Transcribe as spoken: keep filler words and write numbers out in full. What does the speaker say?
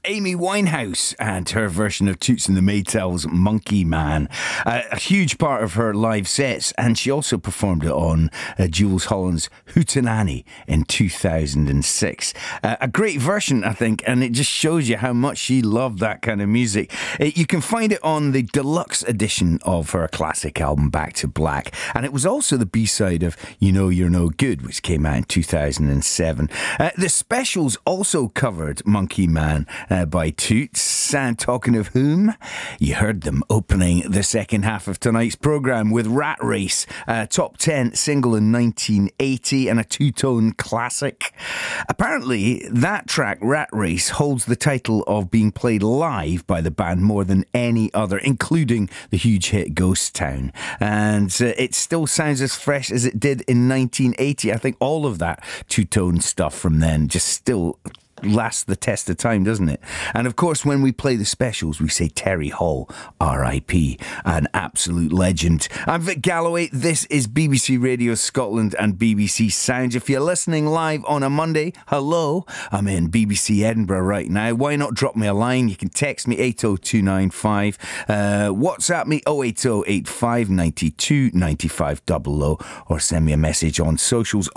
Amy Winehouse and her version of Toots and the Maytals' Monkey Man. Uh, a huge part of her live sets, and she also performed it on uh, Jools Holland's Hootenanny in two thousand six. Uh, a great version, I think, and it just shows you how much she loved that kind of music. Uh, you can find it on the deluxe edition of her classic album Back to Black, and it was also the B-side of You Know You're No Good, which came out in two thousand seven. Uh, the Specials also covered Monkey Man uh, by Toots, and talking of whom, you heard them opening the second half of tonight's programme with Rat Race, a top ten single in nineteen eighty and a two-tone classic. Apparently, that track, Rat Race, holds the title of being played live by the band more than any other, including the huge hit Ghost Town. And uh, it still sounds as fresh as it did in nineteen eighty. I think all of that two-tone stuff from then just still lasts the test of time, doesn't it? And of course, when we play the Specials, we say Terry Hall, R I P, an absolute legend. I'm Vic Galloway. This is B B C Radio Scotland and B B C Sounds. If you're listening live on a Monday, hello, I'm in B B C Edinburgh right now. Why not drop me a line? You can text me eight oh two nine five, uh, WhatsApp me oh eight oh eight five nine two nine five double oh, or send me a message on socials.